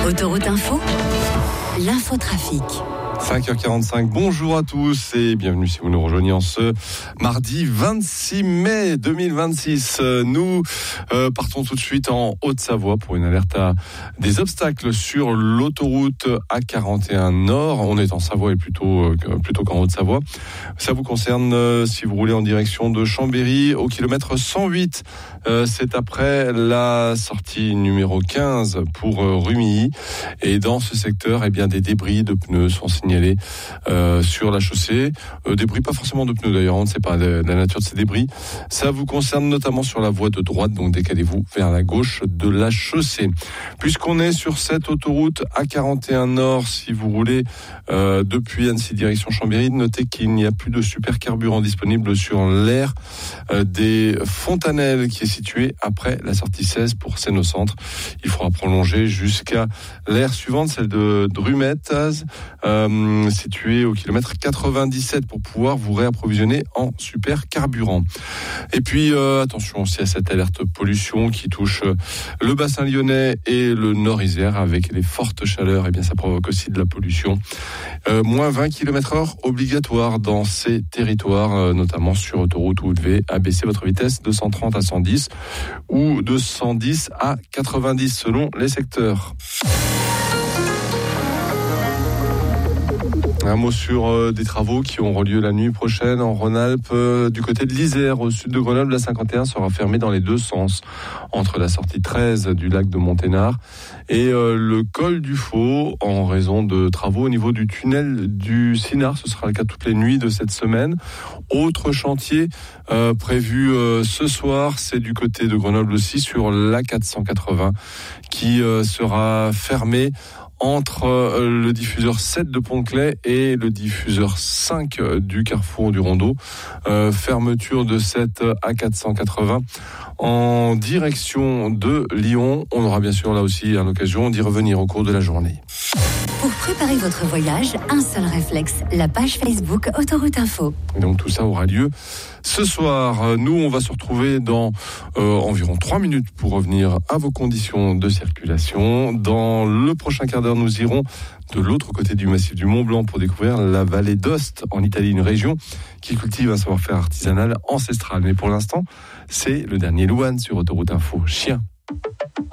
Autoroute Info, l'infotrafic. 5h45, bonjour à tous et bienvenue si vous nous rejoignez en ce mardi 26 mai 2026. Nous partons tout de suite en Haute-Savoie pour une alerte à des obstacles sur l'autoroute A41 Nord. On est en Savoie et plutôt qu'en Haute-Savoie. Ça vous concerne si vous roulez en direction de Chambéry au kilomètre 108. C'est après la sortie numéro 15 pour Rumilly. Et dans ce secteur, eh bien, des débris de pneus sont signalés sur la chaussée. Débris, pas forcément de pneus d'ailleurs, on ne sait pas de la nature de ces débris. Ça vous concerne notamment sur la voie de droite, donc décalez-vous vers la gauche de la chaussée. Puisqu'on est sur cette autoroute A41 Nord, si vous roulez depuis Annecy direction Chambéry, notez qu'il n'y a plus de supercarburant disponible sur l'aire des Fontanelles qui est située après la sortie 16 pour Seine-au-Centre. Il faudra prolonger jusqu'à l'aire suivante, celle de Drumettaz, située au kilomètre 97 pour pouvoir vous réapprovisionner en supercarburant. Et puis attention aussi à cette alerte pollution qui touche le bassin lyonnais et le Nord-Isère avec les fortes chaleurs. Et bien ça provoque aussi de la pollution. Moins 20 km/h obligatoire dans ces territoires, notamment sur autoroute où vous devez abaisser votre vitesse de 130 à 110 ou de 110 à 90 selon les secteurs. Un mot sur des travaux qui auront lieu la nuit prochaine en Rhône-Alpes. Du côté de l'Isère, au sud de Grenoble, la 51 sera fermée dans les deux sens, entre la sortie 13 du lac de Monténard et le col du Faux, en raison de travaux au niveau du tunnel du Sinard. Ce sera le cas toutes les nuits de cette semaine. Autre chantier prévu ce soir, c'est du côté de Grenoble aussi, sur la 480, qui sera fermée entre le diffuseur 7 de Pont-de-Claix et le diffuseur 5 du Carrefour du Rondeau. Fermeture de cette A480 en direction de Lyon. On aura bien sûr là aussi l'occasion d'y revenir au cours de la journée. Pour préparer votre voyage, un seul réflexe, la page Facebook Autoroute Info. Et donc tout ça aura lieu ce soir. Nous, on va se retrouver dans environ 3 minutes pour revenir à vos conditions de circulation. Dans le prochain quart d'heure, nous irons de l'autre côté du massif du Mont-Blanc pour découvrir la vallée d'Ost en Italie, une région qui cultive un savoir-faire artisanal ancestral. Mais pour l'instant, c'est le dernier Louane sur Autoroute Info. Chien.